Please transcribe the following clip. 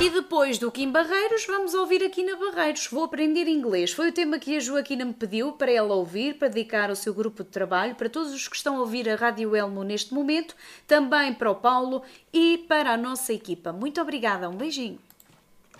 E depois do Kim Barreiros, vamos ouvir aqui na Barreiros. Vou aprender inglês. Foi o tema que a Joaquina me pediu para ela ouvir, para dedicar ao seu grupo de trabalho, para todos os que estão a ouvir a Rádio Elmo neste momento, também para o Paulo e para a nossa equipa. Muito obrigada, um beijinho.